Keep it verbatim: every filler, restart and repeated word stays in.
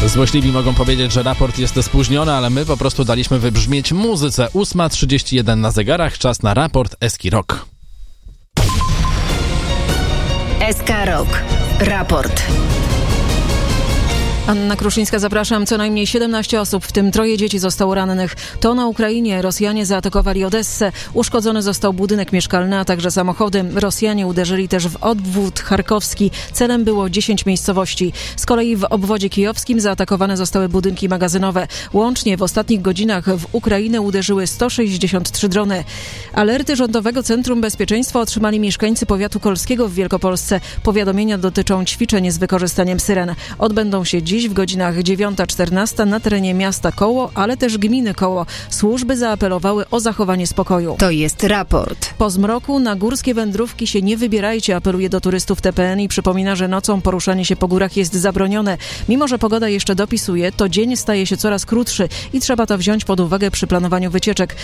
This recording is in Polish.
Złośliwi mogą powiedzieć, że raport jest spóźniony, ale my po prostu daliśmy wybrzmieć muzyce. ósma trzydzieści jeden na zegarach, czas na raport Eski Rock. S K Rock. Raport. Anna Kruszyńska, zapraszam. Co najmniej siedemnaście osób, w tym troje dzieci, zostało rannych. To na Ukrainie. Rosjanie zaatakowali Odessę. Uszkodzony został budynek mieszkalny, a także samochody. Rosjanie uderzyli też w obwód charkowski. Celem było dziesięć miejscowości. Z kolei w obwodzie kijowskim zaatakowane zostały budynki magazynowe. Łącznie w ostatnich godzinach w Ukrainę uderzyły sto sześćdziesiąt trzy drony. Alerty Rządowego Centrum Bezpieczeństwa otrzymali mieszkańcy powiatu kolskiego w Wielkopolsce. Powiadomienia dotyczą ćwiczeń z wykorzystaniem syren. Odbędą się dziś w godzinach dziewiąta czternaście na terenie miasta Koło, ale też gminy Koło. Służby zaapelowały o zachowanie spokoju. To jest raport. Po zmroku na górskie wędrówki się nie wybierajcie, apeluje do turystów T P N i przypomina, że nocą poruszanie się po górach jest zabronione. Mimo że pogoda jeszcze dopisuje, to dzień staje się coraz krótszy i trzeba to wziąć pod uwagę przy planowaniu wycieczek.